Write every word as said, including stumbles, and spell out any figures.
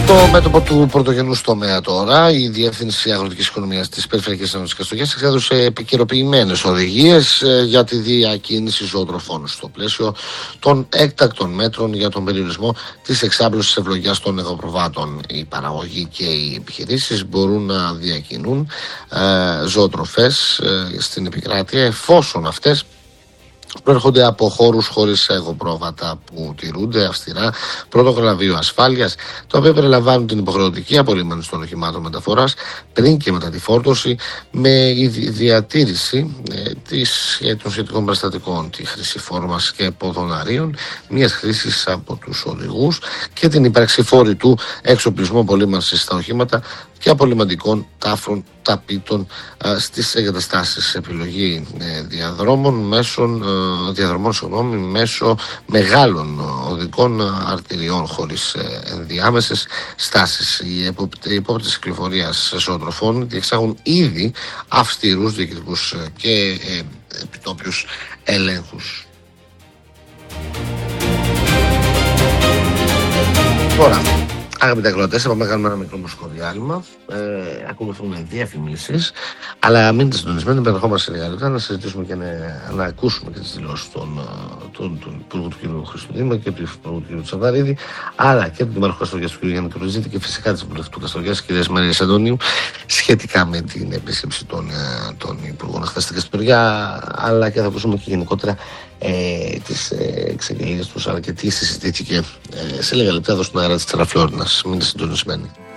Στο μέτωπο του πρωτογενούς τομέα τώρα, η Διεύθυνση Αγροτικής Οικονομίας της Περιφερειακής Ένωσης Καστογιάς εξέδωσε επικαιροποιημένες οδηγίες για τη διακίνηση ζωοτροφών στο πλαίσιο των έκτακτων μέτρων για τον περιορισμό της εξάπλωσης ευλογιάς των εγωπροβάτων. Οι παραγωγοί και οι επιχειρήσεις μπορούν να διακινούν ε, ζωοτροφές ε, στην επικράτεια εφόσον αυτές προέρχονται από χώρους χωρίς εγωπρόβατα που τηρούνται αυστηρά πρωτόκολλα βιοασφάλειας, τα οποία περιλαμβάνουν την υποχρεωτική απολύμανση των οχημάτων μεταφοράς πριν και μετά τη φόρτωση, με η διατήρηση ε, της, ε, των σχετικών περιστατικών, τη χρήση φόρμας και ποδοναρίων, μιας χρήσης από τους οδηγούς και την ύπαρξη φόρητου εξοπλισμού απολύμανσης στα οχήματα και απολυμαντικών τάφρων ταπίτων α, στις εγκαταστάσεις. Επιλογή ε, διαδρόμων, μέσων, ε, διαδρομών συγγνώμη, μέσω μεγάλων οδικών αρτηριών χωρίς ε, ενδιάμεσες στάσεις. Οι υπόπτες κυκλοφορίας ζωοτροφών διεξάγουν ήδη αυστηρούς διοικητικούς και ε, επιτόπιους ελέγχους. Τώρα, αγαπητοί ακροατές, πάμε να κάνουμε ένα μικρό μουσικό διάλειμμα. Ε, ακολουθούν διαφημίσεις, αλλά μείνετε συντονισμένοι. Επανερχόμαστε σε λίγα λεπτά να συζητήσουμε και να, να ακούσουμε και τις δηλώσεις των, των, των Υπουργού του κ. Χριστοδήμα και του Υπουργού του κ. Τσαβαρίδη, αλλά και του Δημάρχου Καστοριάς του κ. Γιάννη Κρουζίτη και φυσικά της Βουλευτού Καστοριάς κ. Μαρίας Αντωνίου σχετικά με την επίσκεψη των, των Υπουργών χθες στην Καστοριά, αλλά και θα ακούσουμε και γενικότερα ε, τις ε, εξαγγελίες τους, αλλά και τι συζητήθηκε ε, σε λίγα λεπτά εδώ στον αέρα της Τεραφλόρινας. Μείνετε συντονισμένοι.